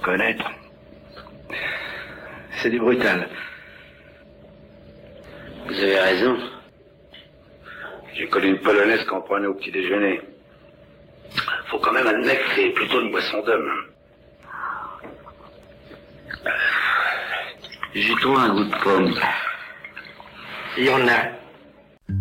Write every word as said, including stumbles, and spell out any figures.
reconnaître. C'est du brutal. Vous avez raison. J'ai connu une Polonaise qu'on prenait au petit déjeuner. Faut quand même admettre que c'est plutôt une boisson d'homme. J'ai trouvé un goût de pomme. Il y en a.